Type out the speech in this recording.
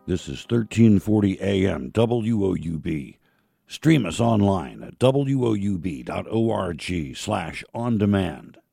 This is 1340 AM WOUB. Stream us online at woub.org/on-demand.